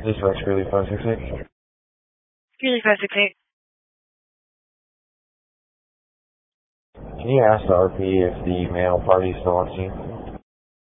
This is Rex Greeley 568. Greeley 568. Can you ask the RP if the male party is still on scene?